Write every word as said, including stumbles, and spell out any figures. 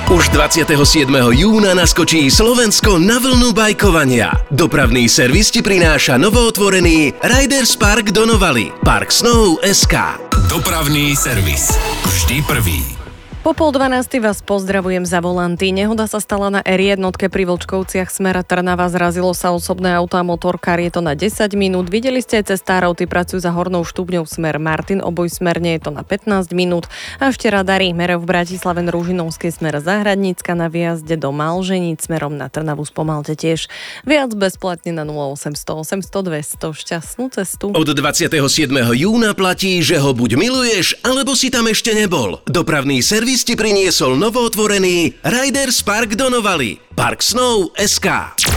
Už dvadsiateho siedmeho júna naskočí Slovensko na vlnu bajkovania. Dopravný servis ti prináša novootvorený Riders Park do Novaly. Park Snow bodka es ká. Dopravný servis. Vždy prvý. Po pol dvanástej vás pozdravujem za volanty. Nehoda sa stala na er jeden pri Vlčkovciach smera Trnava. Zrazilo sa osobné auto a motorkár. Je to na desať minút. Videli ste aj cestárov, tí pracujú za Hornou Štúbňou smer Martin, oboj smerne je to na pätnásť minút. A ešte radary Merov v Bratislave Ružinovskej smer Záhradnícka na výjazde do Malženíc smerom na Trnavu spomalte tiež. Viac bezplatne na nula osemsto osemsto dvesto. Šťastnú cestu. Od dvadsiateho siedmeho júna platí, že ho buď miluješ, alebo si tam ešte nebol. Dopravný servis ti priniesol novootvorený Riders Park do Novaly. Park Snow bodka es ká.